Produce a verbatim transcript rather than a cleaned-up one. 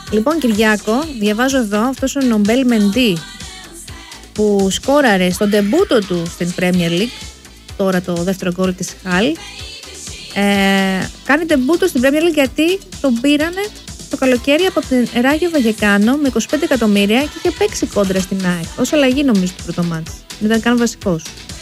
Λοιπόν, Κυριάκο, διαβάζω εδώ, αυτός ο Νομπέλ Μεντί που σκόραρε στον τεμπούτο του στην Premier League, τώρα το δεύτερο γκολ της Χαλ, ε, κάνει τεμπούτο στην Premier League γιατί τον πήρανε το καλοκαίρι από την Ράγιο Βαγεκάνο με είκοσι πέντε εκατομμύρια και είχε παίξει κόντρα στην ΑΕΚ ως αλλαγή, νομίζω, του πρώτο μάτς. Δεν ήταν καν βασικός.